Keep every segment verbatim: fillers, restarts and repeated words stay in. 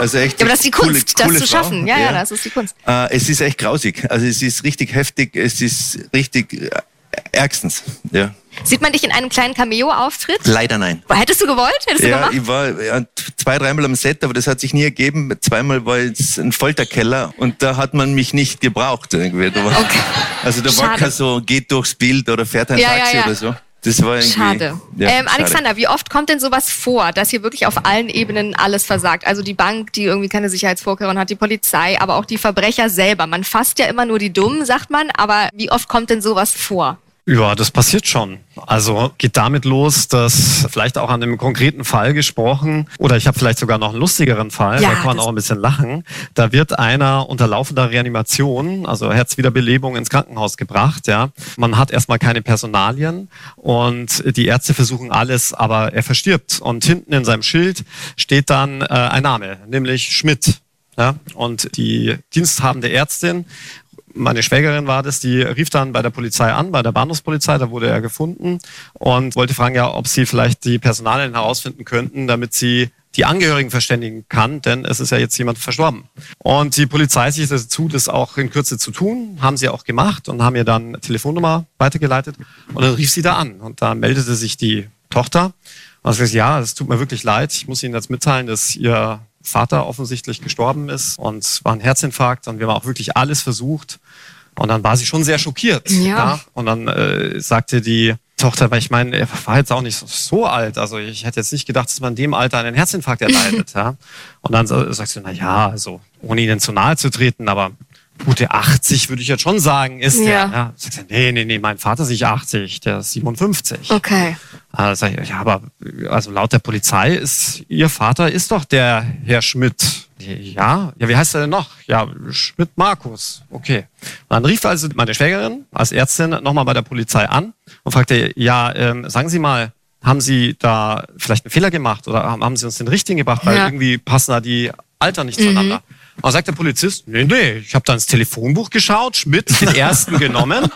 Also echt ja, aber das ist die coole, Kunst, das coole zu Frau. schaffen. Ja, ja, das ist die Kunst. Äh, es ist echt grausig. Also es ist richtig heftig, es ist richtig äh, ärgstens. Ja. Sieht man dich in einem kleinen Cameo-Auftritt? Leider nein. Hättest du gewollt? Hättest du Ja, gemacht? ich war ja, zwei, dreimal am Set, aber das hat sich nie ergeben. Zweimal war jetzt ein Folterkeller und da hat man mich nicht gebraucht. Irgendwie. Da war, Okay. Also da Schade. war kein so, geht durchs Bild oder fährt ein Ja, Taxi ja, ja. oder so. Das war irgendwie, Schade. Ja, ähm, schade. Alexander, wie oft kommt denn sowas vor, dass hier wirklich auf allen Ebenen alles versagt? Also die Bank, die irgendwie keine Sicherheitsvorkehrungen hat, die Polizei, aber auch die Verbrecher selber. Man fasst ja immer nur die Dummen, sagt man, aber wie oft kommt denn sowas vor? Ja, das passiert schon. Also geht damit los, dass vielleicht auch an einem konkreten Fall gesprochen, oder ich habe vielleicht sogar noch einen lustigeren Fall, Ja, da kann man das- auch ein bisschen lachen. Da wird einer unter laufender Reanimation, also Herzwiederbelebung, ins Krankenhaus gebracht. Ja, man hat erstmal keine Personalien und die Ärzte versuchen alles, aber er verstirbt. Und hinten in seinem Schild steht dann äh, ein Name, nämlich Schmidt. Ja, und die diensthabende Ärztin, meine Schwägerin war das, die rief dann bei der Polizei an, bei der Bahnhofspolizei, da wurde er gefunden und wollte fragen, ja, ob sie vielleicht die Personalien herausfinden könnten, damit sie die Angehörigen verständigen kann, denn es ist ja jetzt jemand verstorben. Und die Polizei sicherte dazu, das auch in Kürze zu tun, haben sie auch gemacht und haben ihr dann eine Telefonnummer weitergeleitet und dann rief sie da an und da meldete sich die Tochter und hat gesagt, ja, es tut mir wirklich leid, ich muss Ihnen jetzt mitteilen, dass Ihr Vater offensichtlich gestorben ist und es war ein Herzinfarkt und wir haben auch wirklich alles versucht. Und dann war sie schon sehr schockiert. Ja. Ja? Und dann äh, sagte die Tochter, weil ich meine, er war jetzt auch nicht so, so alt. Also ich hätte jetzt nicht gedacht, dass man in dem Alter einen Herzinfarkt erleidet. Ja? Und dann so, sagt sie, na ja, also ohne ihnen zu nahe zu treten, aber gute achtzig würde ich jetzt schon sagen, ist Ja. der. Ja? Sagt sie, nee, nee, nee, mein Vater ist nicht achtzig, der ist siebenundfünfzig. Okay. Also sag ich, ja, aber also laut der Polizei ist Ihr Vater ist doch der Herr Schmidt. Ja, ja, wie heißt er denn noch? Ja, Schmidt Markus. Okay. Und dann rief also meine Schwägerin als Ärztin nochmal bei der Polizei an und fragte, ja, ähm, sagen Sie mal, haben Sie da vielleicht einen Fehler gemacht oder haben, haben Sie uns den richtigen gebracht, weil Ja. irgendwie passen da die Alter nicht zueinander. Und dann sagt der Polizist, nee, nee, ich habe da ins Telefonbuch geschaut, Schmidt den ersten genommen.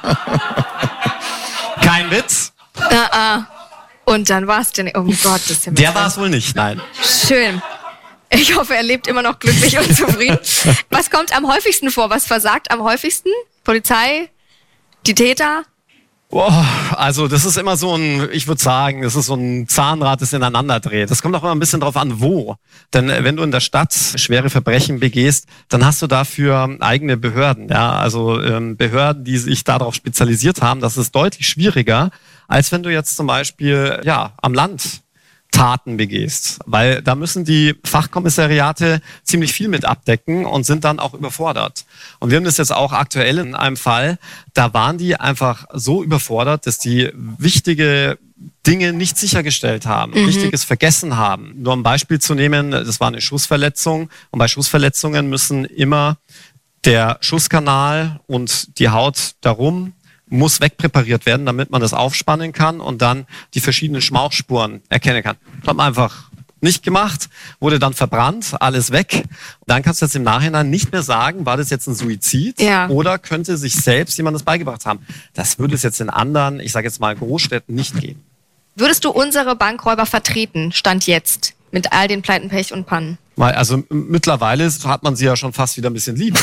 Kein Witz. Uh-uh. Und dann war es denn, oh Gott, das ist ja Der war es wohl nicht, nein. schön. Ich hoffe, er lebt immer noch glücklich und zufrieden. Was kommt am häufigsten vor? Was versagt am häufigsten? Polizei? Die Täter? Boah, also das ist immer so ein, ich würde sagen, das ist so ein Zahnrad, das ineinander dreht. Das kommt auch immer ein bisschen drauf an, wo. Denn äh, wenn du in der Stadt schwere Verbrechen begehst, dann hast du dafür eigene Behörden. Ja, also ähm, Behörden, die sich darauf spezialisiert haben. Das ist deutlich schwieriger, als wenn du jetzt zum Beispiel ja am Land Taten begehst, weil da müssen die Fachkommissariate ziemlich viel mit abdecken und sind dann auch überfordert. Und wir haben das jetzt auch aktuell in einem Fall, da waren die einfach so überfordert, dass die wichtige Dinge nicht sichergestellt haben, Mhm. Wichtiges vergessen haben. Nur um ein Beispiel zu nehmen, das war eine Schussverletzung und bei Schussverletzungen müssen immer der Schusskanal und die Haut darum muss wegpräpariert werden, damit man das aufspannen kann und dann die verschiedenen Schmauchspuren erkennen kann. Das hat man einfach nicht gemacht, wurde dann verbrannt, alles weg. Dann kannst du jetzt im Nachhinein nicht mehr sagen, war das jetzt ein Suizid Ja. oder könnte sich selbst jemand das beigebracht haben. Das würde es jetzt in anderen, ich sage jetzt mal Großstädten, nicht geben. Würdest du unsere Bankräuber vertreten, Stand jetzt, mit all den Pleiten, Pech und Pannen? Weil, also m- mittlerweile hat man sie ja schon fast wieder ein bisschen lieb.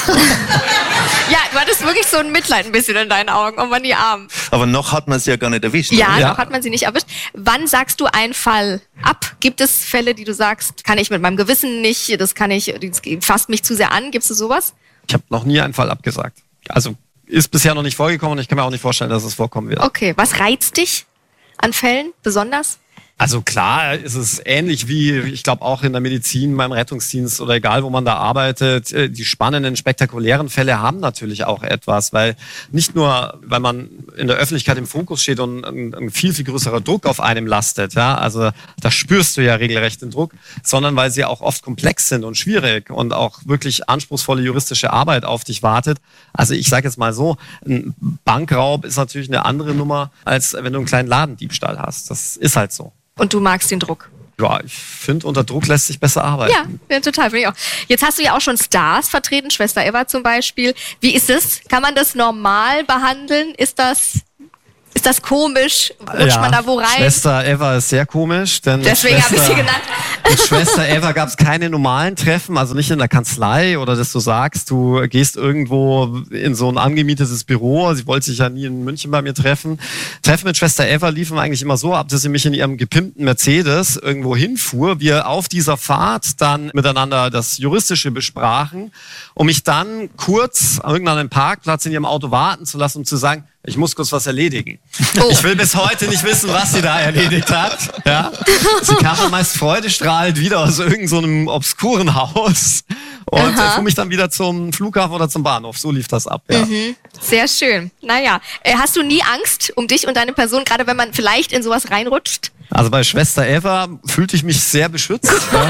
Ja, du hattest wirklich so ein Mitleid ein bisschen in deinen Augen. Oh Mann, die Armen. Aber noch hat man sie ja gar nicht erwischt. Ja, oder? Ja. noch hat man sie nicht erwischt. Wann sagst du einen Fall ab? Gibt es Fälle, die du sagst, kann ich mit meinem Gewissen nicht, das kann ich, das fasst mich zu sehr an? Gibt es sowas? Ich habe noch nie einen Fall abgesagt. Also ist bisher noch nicht vorgekommen und ich kann mir auch nicht vorstellen, dass es vorkommen wird. Okay, was reizt dich an Fällen besonders? Also klar ist es ähnlich wie, ich glaube auch in der Medizin, beim Rettungsdienst oder egal, wo man da arbeitet. äh, Die spannenden, spektakulären Fälle haben natürlich auch etwas, weil nicht nur, weil man in der Öffentlichkeit im Fokus steht und ein, ein viel, viel größerer Druck auf einem lastet, ja, also da spürst du ja regelrecht den Druck, sondern weil sie auch oft komplex sind und schwierig und auch wirklich anspruchsvolle juristische Arbeit auf dich wartet. Also ich sage jetzt mal so, ein Bankraub ist natürlich eine andere Nummer, als wenn du einen kleinen Ladendiebstahl hast. Das ist halt so. Und du magst den Druck? Ja, ich finde, unter Druck lässt sich besser arbeiten. Ja, ja total, finde ich auch. Jetzt hast du ja auch schon Stars vertreten, Schwester Eva zum Beispiel. Wie ist es? Kann man das normal behandeln? Ist das Ist das komisch? Rutscht ja, man da wo rein? Schwester Eva ist sehr komisch. Denn Deswegen habe ich sie genannt. Mit Schwester Eva gab es keine normalen Treffen, also nicht in der Kanzlei oder dass du sagst, du gehst irgendwo in so ein angemietetes Büro. Sie wollte sich ja nie in München bei mir treffen. Treffen mit Schwester Eva liefen eigentlich immer so ab, dass sie mich in ihrem gepimpten Mercedes irgendwo hinfuhr. Wir auf dieser Fahrt dann miteinander das Juristische besprachen, um mich dann kurz an irgendeinem Parkplatz in ihrem Auto warten zu lassen, um zu sagen, ich muss kurz was erledigen. Oh. Ich will bis heute nicht wissen, was sie da erledigt hat. Ja? Sie kam dann meist freudestrahlend wieder aus irgendeinem so obskuren Haus und fuhr mich dann wieder zum Flughafen oder zum Bahnhof. So lief das ab. Ja. Mhm. Sehr schön. Naja, hast du nie Angst um dich und deine Person, gerade wenn man vielleicht in sowas reinrutscht? Also bei Schwester Eva fühlte ich mich sehr beschützt. Ja.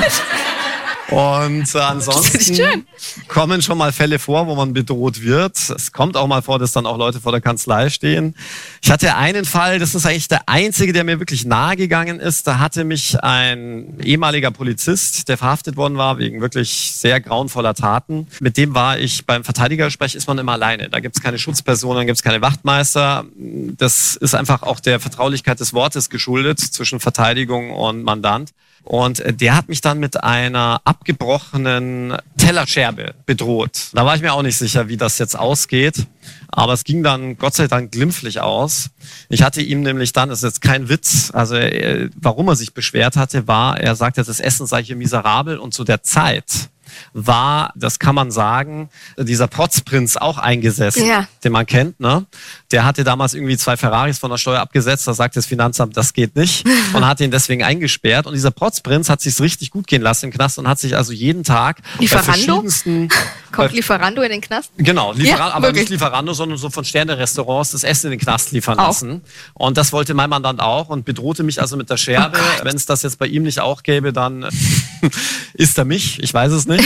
Und äh, ansonsten kommen schon mal Fälle vor, wo man bedroht wird. Es kommt auch mal vor, dass dann auch Leute vor der Kanzlei stehen. Ich hatte einen Fall, das ist eigentlich der einzige, der mir wirklich nahe gegangen ist. Da hatte mich ein ehemaliger Polizist, der verhaftet worden war, wegen wirklich sehr grauenvoller Taten. Mit dem war ich beim Verteidigergespräch, ist man immer alleine. Da gibt es keine Schutzpersonen, da gibt es keine Wachtmeister. Das ist einfach auch der Vertraulichkeit des Wortes geschuldet zwischen Verteidigung und Mandant. Und der hat mich dann mit einer abgebrochenen Tellerscherbe bedroht. Da war ich mir auch nicht sicher, wie das jetzt ausgeht. Aber es ging dann Gott sei Dank glimpflich aus. Ich hatte ihm nämlich dann, das ist jetzt kein Witz, also äh, warum er sich beschwert hatte, war, er sagte, das Essen sei hier miserabel. Und zu der Zeit war, das kann man sagen, dieser Protzprinz auch eingesessen, ja. Den man kennt. Ne? Der hatte damals irgendwie zwei Ferraris von der Steuer abgesetzt, da sagt das Finanzamt, das geht nicht und hat ihn deswegen eingesperrt. Und dieser Protzprinz hat sich's richtig gut gehen lassen im Knast und hat sich also jeden Tag Lieferando? bei verschiedensten... Kommt Lieferando in den Knast? Genau, Lieferando, ja, aber nicht Lieferando, sondern so von Sterne-Restaurants das Essen in den Knast liefern auch. lassen. Und das wollte mein Mandant auch und bedrohte mich also mit der Scherbe. Oh wenn es das jetzt bei ihm nicht auch gäbe, dann isst er mich, ich weiß es nicht.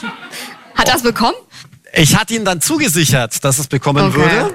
Hat er es bekommen? Ich hatte ihn dann zugesichert, dass es bekommen okay. würde.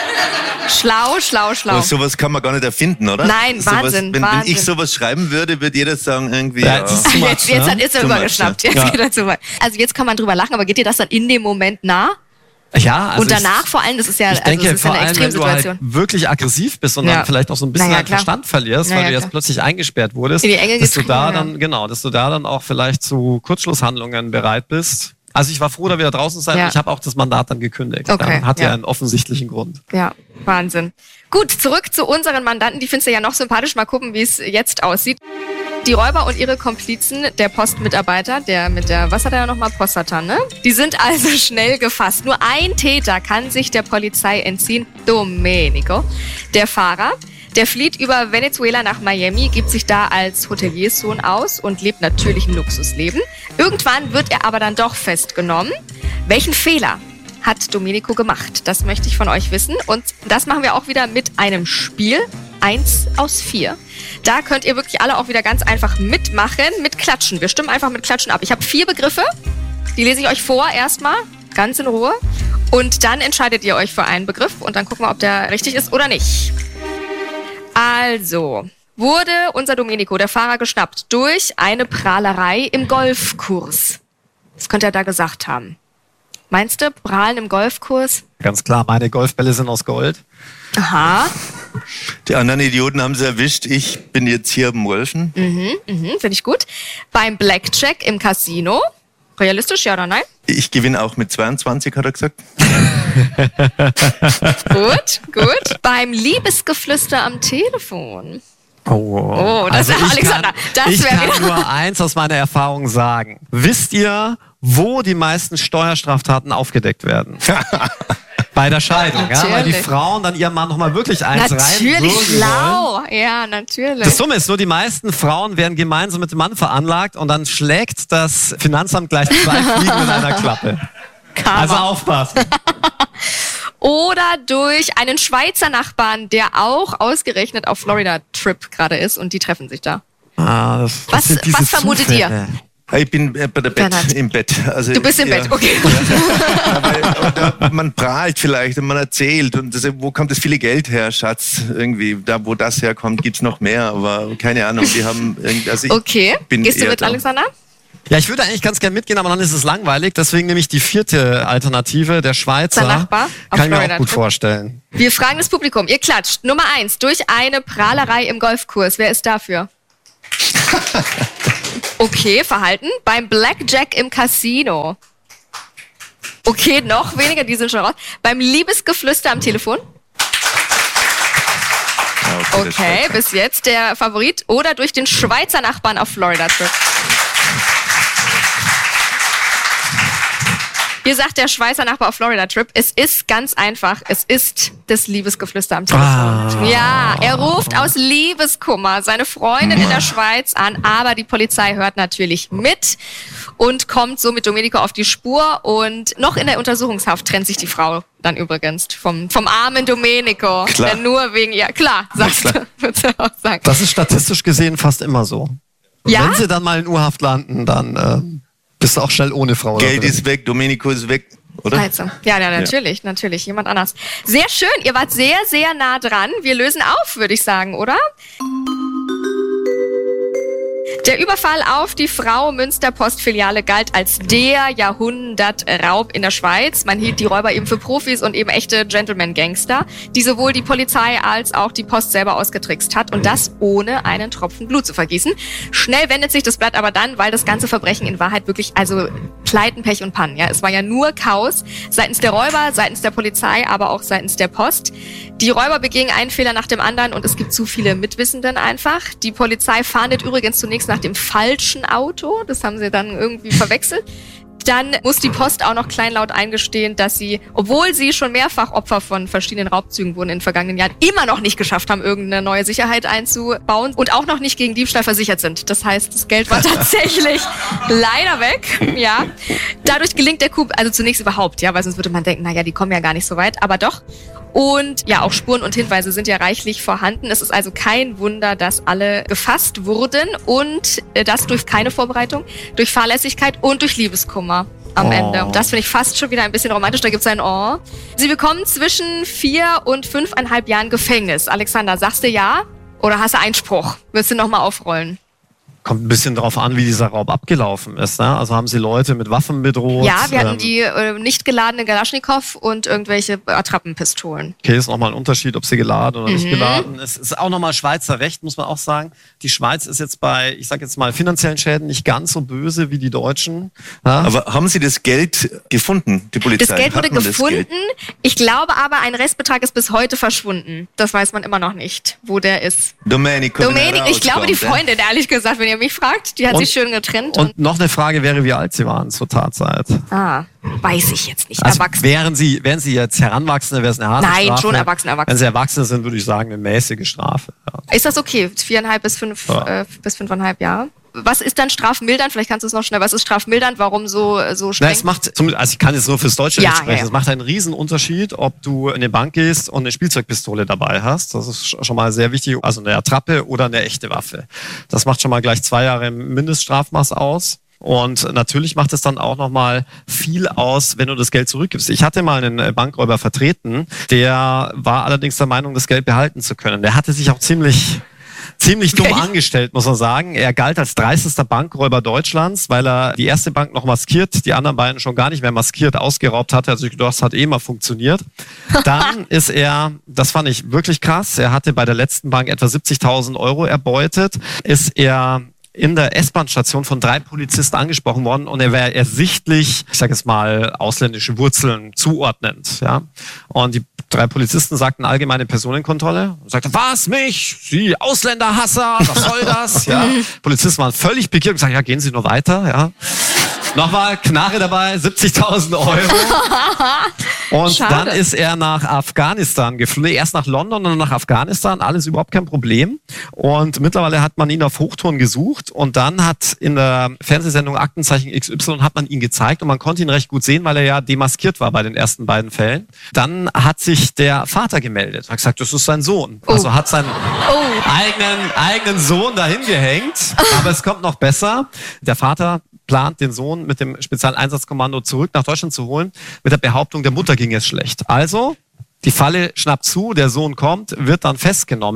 Schlau, schlau, schlau. Aber sowas kann man gar nicht erfinden, oder? Nein, sowas, Wahnsinn, wenn, Wahnsinn. wenn ich sowas schreiben würde, würde jeder sagen irgendwie... Ja, ja, das ist zu much, jetzt jetzt ne? hat, ist er Too übergeschnappt. much, Jetzt ja. geht er zu weit. Also jetzt kann man drüber lachen, aber geht dir das dann in dem Moment nah? Ja, also und danach ich, vor allem, das ist ja, ich also denke, das ist vor ja eine allem, wenn du Extremsituation. halt wirklich aggressiv bist und ja. dann vielleicht auch so ein bisschen naja, deinen Verstand verlierst, naja, weil du jetzt klar. plötzlich eingesperrt wurdest, in die Enge dass du da ja. dann, genau, dass du da dann auch vielleicht zu Kurzschlusshandlungen bereit bist. Also ich war froh, da wieder draußen sein. Ja. Und ich habe auch das Mandat dann gekündigt. Okay, Hat ja. ja einen offensichtlichen Grund. Ja, Wahnsinn. Gut, zurück zu unseren Mandanten. Die findest du ja noch sympathisch. Mal gucken, wie es jetzt aussieht. Die Räuber und ihre Komplizen, der Postmitarbeiter, der mit der, was hat er ja nochmal, Postatan, ne? Die sind also schnell gefasst. Nur ein Täter kann sich der Polizei entziehen. Domenico, der Fahrer. Der flieht über Venezuela nach Miami, gibt sich da als Hotelierssohn aus und lebt natürlich ein Luxusleben. Irgendwann wird er aber dann doch festgenommen. Welchen Fehler hat Domenico gemacht? Das möchte ich von euch wissen. Und das machen wir auch wieder mit einem Spiel. Eins aus vier. Da könnt ihr wirklich alle auch wieder ganz einfach mitmachen, mit Klatschen. Wir stimmen einfach mit Klatschen ab. Ich habe vier Begriffe. Die lese ich euch vor erstmal, ganz in Ruhe. Und dann entscheidet ihr euch für einen Begriff und dann gucken wir, ob der richtig ist oder nicht. Also, wurde unser Domenico, der Fahrer, geschnappt durch eine Prahlerei im Golfkurs. Was könnte er da gesagt haben? Meinst du, prahlen im Golfkurs? Ganz klar, meine Golfbälle sind aus Gold. Aha. Die anderen Idioten haben sie erwischt. Ich bin jetzt hier am Wolfen. Mhm, mhm, finde ich gut. Beim Blackjack im Casino. Realistisch, ja oder nein? Ich gewinne auch mit zweiundzwanzig, hat er gesagt. Gut, gut. Beim Liebesgeflüster am Telefon. Oh, oh das also ist Alexander. Kann, das ich kann wieder. nur eins aus meiner Erfahrung sagen. Wisst ihr, wo die meisten Steuerstraftaten aufgedeckt werden? Bei der Scheidung, ja, weil die Frauen dann ihrem Mann nochmal wirklich eins rein Natürlich schlau, ja, natürlich. Das Dumme ist nur, die meisten Frauen werden gemeinsam mit dem Mann veranlagt und dann schlägt das Finanzamt gleich zwei Fliegen mit einer Klappe. Karma. Also aufpassen. Oder durch einen Schweizer Nachbarn, der auch ausgerechnet auf Florida-Trip gerade ist und die treffen sich da. Ah, das, was das was vermutet Zufälle. ihr? Ich bin bei der Bett, im Bett. Also, du bist im ja, Bett, okay. Ja, weil, da, man prahlt vielleicht und man erzählt. Und das, wo kommt das viele Geld her, Schatz? Irgendwie, da wo das herkommt, gibt's noch mehr. Aber keine Ahnung, die haben... Also ich okay, bin gehst du mit, da. Alexander? Ja, ich würde eigentlich ganz gern mitgehen, aber dann ist es langweilig. Deswegen nehme ich die vierte Alternative, der Schweizer. Sein Nachbar auf Kann ich mir Florida auch gut Trip. vorstellen. Wir fragen das Publikum. Ihr klatscht. Nummer eins. Durch eine Prahlerei im Golfkurs. Wer ist dafür? Okay, Verhalten. Beim Blackjack im Casino. Okay, noch weniger, die sind schon raus. Beim Liebesgeflüster am Telefon. Ja, okay, Okay, bis jetzt der Favorit. Oder durch den Schweizer Nachbarn auf Florida Trip. Hier sagt der Schweizer Nachbar auf Florida Trip, es ist ganz einfach, es ist das Liebesgeflüster am Telefon. Ah. Ja, er ruft aus Liebeskummer seine Freundin in der Schweiz an, aber die Polizei hört natürlich mit und kommt so mit Domenico auf die Spur und noch in der Untersuchungshaft trennt sich die Frau dann übrigens vom, vom armen Domenico. Klar. Der nur wegen ihr, klar, sagst du, würdest du auch sagen. Das ist statistisch gesehen fast immer so. Ja? Wenn sie dann mal in U-Haft landen, dann äh, bist du auch schnell ohne Frau. Geld drin. ist weg, Domenico ist weg, oder? Also, ja, ja, natürlich, ja. natürlich, jemand anders. Sehr schön, ihr wart sehr, sehr nah dran. Wir lösen auf, würde ich sagen, oder? Der Überfall auf die Frau Münster-Postfiliale galt als der Jahrhundertraub in der Schweiz. Man hielt die Räuber eben für Profis und eben echte Gentleman-Gangster, die sowohl die Polizei als auch die Post selber ausgetrickst hat. Und das ohne einen Tropfen Blut zu vergießen. Schnell wendet sich das Blatt aber dann, weil das ganze Verbrechen in Wahrheit wirklich, also Pleiten, Pech und Pannen. Ja, es war ja nur Chaos seitens der Räuber, seitens der Polizei, aber auch seitens der Post. Die Räuber begingen einen Fehler nach dem anderen und es gibt zu viele Mitwissenden einfach. Die Polizei fahndet übrigens zunächst nach dem falschen Auto. Das haben sie dann irgendwie verwechselt. Dann muss die Post auch noch kleinlaut eingestehen, dass sie, obwohl sie schon mehrfach Opfer von verschiedenen Raubzügen wurden in den vergangenen Jahren, immer noch nicht geschafft haben, irgendeine neue Sicherheit einzubauen und auch noch nicht gegen Diebstahl versichert sind. Das heißt, das Geld war tatsächlich leider weg. Ja, dadurch gelingt der Coup, also zunächst überhaupt, ja, weil sonst würde man denken, naja, die kommen ja gar nicht so weit, aber doch. Und ja, auch Spuren und Hinweise sind ja reichlich vorhanden. Es ist also kein Wunder, dass alle gefasst wurden und das durch keine Vorbereitung, durch Fahrlässigkeit und durch Liebeskummer am Oh. Ende. Und das finde ich fast schon wieder ein bisschen romantisch. Da gibt es ein Oh. Sie bekommen zwischen vier und fünfeinhalb Jahren Gefängnis. Alexander, sagst du ja? Oder hast du Einspruch? Willst du nochmal aufrollen? Kommt ein bisschen drauf an, wie dieser Raub abgelaufen ist. Ne? Also haben sie Leute mit Waffen bedroht? Ja, wir hatten ähm, die äh, nicht geladene Galaschnikow und irgendwelche Attrappenpistolen. Okay, ist nochmal ein Unterschied, ob sie geladen oder Mhm. nicht geladen ist. Ist auch nochmal Schweizer Recht, muss man auch sagen. Die Schweiz ist jetzt bei, ich sag jetzt mal, finanziellen Schäden nicht ganz so böse wie die Deutschen. Ja? Aber haben Sie das Geld gefunden, die Polizei? Das Geld wurde Hat man das gefunden. Geld? Ich glaube aber, ein Restbetrag ist bis heute verschwunden. Das weiß man immer noch nicht, wo der ist. Domenico, wenn er Dominik, ich glaube, die rauskommt, ja? Freundin, ehrlich gesagt, wenn ihr mich fragt, die hat Und- sich schön getrennt. Und, Und noch eine Frage wäre, wie alt sie waren zur Tatzeit. ah, weiß ich jetzt nicht. Also Erwachsen. wären sie, wären sie jetzt Heranwachsende, wäre es eine harte Nein, Strafe. schon erwachsen, erwachsen. Wenn sie Erwachsene sind, würde ich sagen, eine mäßige Strafe. Ja. Ist das okay? Viereinhalb bis fünf, Ja. äh, bis fünfeinhalb Jahre? Was ist dann strafmildernd? Vielleicht kannst du es noch schnell. Was ist strafmildernd? Warum so, so Na, streng? es macht, zum- also ich kann jetzt nur fürs deutsche Ja, Recht sprechen, ja, ja. es macht einen riesen Unterschied, ob du in eine Bank gehst und eine Spielzeugpistole dabei hast. Das ist sch- schon mal sehr wichtig. Also eine Attrappe oder eine echte Waffe. Das macht schon mal gleich zwei Jahre Mindeststrafmaß aus. Und natürlich macht es dann auch nochmal viel aus, wenn du das Geld zurückgibst. Ich hatte mal einen Bankräuber vertreten, der war allerdings der Meinung, das Geld behalten zu können. Der hatte sich auch ziemlich... Ziemlich dumm Okay. angestellt, muss man sagen. Er galt als dreistester Bankräuber Deutschlands, weil er die erste Bank noch maskiert, die anderen beiden schon gar nicht mehr maskiert ausgeraubt hatte. Also das hat eh mal funktioniert. Dann ist er, das fand ich wirklich krass, er hatte bei der letzten Bank etwa siebzigtausend Euro erbeutet, ist er in der S-Bahn-Station von drei Polizisten angesprochen worden und er wäre ersichtlich, ich sage jetzt mal, ausländische Wurzeln zuordnend. Ja? Und die drei Polizisten sagten allgemeine Personenkontrolle und sagten, was, mich? Sie Ausländerhasser, was soll das? Ja? Polizisten waren völlig pikiert und gesagt, ja, gehen Sie nur weiter. Ja? Nochmal Knarre dabei, siebzigtausend Euro. Und Schade. dann ist er nach Afghanistan geflogen. Erst nach London und dann nach Afghanistan. Alles überhaupt kein Problem. Und mittlerweile hat man ihn auf Hochtouren gesucht. Und dann hat in der Fernsehsendung Aktenzeichen X Y hat man ihn gezeigt. Und man konnte ihn recht gut sehen, weil er ja demaskiert war bei den ersten beiden Fällen. Dann hat sich der Vater gemeldet. Hat gesagt, das ist sein Sohn. Oh. Also hat seinen Oh. eigenen, eigenen Sohn dahin gehängt. Aber es kommt noch besser. Der Vater plant, den Sohn mit dem Spezialeinsatzkommando zurück nach Deutschland zu holen, mit der Behauptung, der Mutter ging es schlecht. Also, die Falle schnappt zu, der Sohn kommt, wird dann festgenommen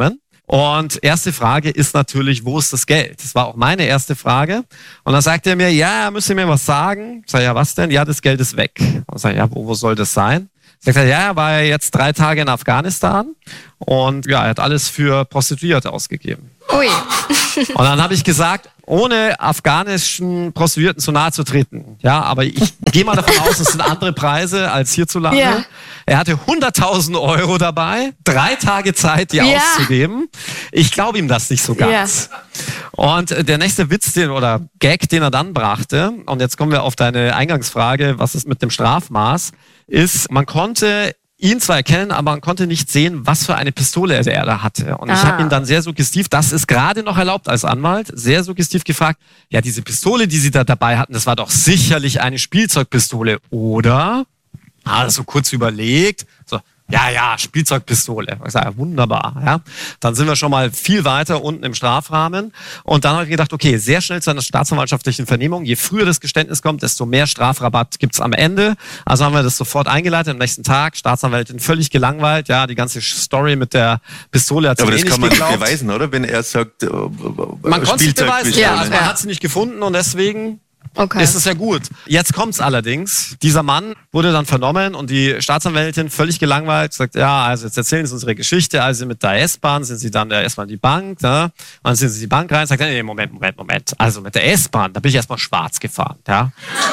Und erste Frage ist natürlich, wo ist das Geld? Das war auch meine erste Frage. Und dann sagt er mir, ja, müsst ihr mir was sagen? Ich sage, ja, was denn? Ja, das Geld ist weg. Und ich sage, ja, wo, wo soll das sein? Sagt er, ja, er war ja jetzt drei Tage in Afghanistan und ja, er hat alles für Prostituierte ausgegeben. Ui. Und dann habe ich gesagt, ohne afghanischen Prostituierten zu nahe zu treten. Ja, aber ich gehe mal davon aus, es sind andere Preise als hierzulande. Ja. Er hatte hunderttausend Euro dabei, drei Tage Zeit, die Ja. auszugeben. Ich glaube ihm das nicht so ganz. Und der nächste Witz, den oder Gag, den er dann brachte, und jetzt kommen wir auf deine Eingangsfrage, was ist mit dem Strafmaß, ist, man konnte ihn zwar erkennen, aber man konnte nicht sehen, was für eine Pistole er da hatte. Und ah. ich habe ihn dann sehr suggestiv, das ist gerade noch erlaubt als Anwalt, sehr suggestiv gefragt, ja, diese Pistole, die sie da dabei hatten, das war doch sicherlich eine Spielzeugpistole, oder? Ah, das so kurz überlegt, so, ja, ja, Spielzeugpistole. Ich sage, ja, wunderbar. Ja. Dann sind wir schon mal viel weiter unten im Strafrahmen. Und dann habe ich gedacht, okay, sehr schnell zu einer staatsanwaltschaftlichen Vernehmung. Je früher das Geständnis kommt, desto mehr Strafrabatt gibt's am Ende. Also haben wir das sofort eingeleitet. Am nächsten Tag, Staatsanwältin völlig gelangweilt. Ja, die ganze Story mit der Pistole hat sie aber eh das nicht kann man geglaubt. nicht beweisen, oder? Wenn er sagt, äh, man konnte es beweisen, ja, also man hat sie nicht gefunden und deswegen okay. ist es ja gut. Jetzt kommt's allerdings. Dieser Mann wurde dann vernommen und die Staatsanwältin völlig gelangweilt sagt, ja, also jetzt erzählen Sie uns Ihre Geschichte. Also mit der S-Bahn sind Sie dann erstmal in die Bank, ne? Dann sind Sie in die Bank rein, sagt, nee, Moment, Moment, Moment. Also mit der S-Bahn, da bin ich erstmal schwarz gefahren, ja.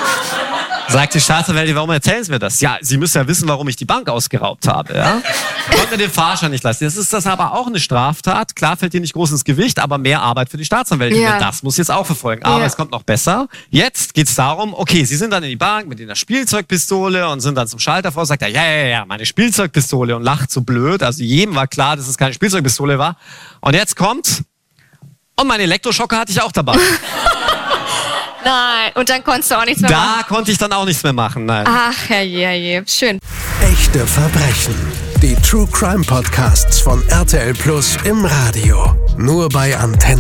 Sagt die Staatsanwältin, warum erzählen Sie mir das? Ja, Sie müssen ja wissen, warum ich die Bank ausgeraubt habe. Ja? Konnte mir den Fahrschein nicht leisten. Jetzt ist das aber auch eine Straftat. Klar fällt die nicht groß ins Gewicht, aber mehr Arbeit für die Staatsanwältin. Ja. Das muss jetzt auch verfolgen. Aber ja. es kommt noch besser. Jetzt geht es darum, okay, Sie sind dann in die Bank mit einer Spielzeugpistole und sind dann zum Schalter vor, sagt er, ja, ja, ja, meine Spielzeugpistole und lacht so blöd. Also jedem war klar, dass es keine Spielzeugpistole war. Und jetzt kommt, und meinen Elektroschocker hatte ich auch dabei. Nein, und dann konntest du auch nichts mehr da machen? Da konnte ich dann auch nichts mehr machen, nein. Ach, herrje, herrje, schön. Echte Verbrechen. Die True Crime Podcasts von R T L Plus im Radio. Nur bei Antenne.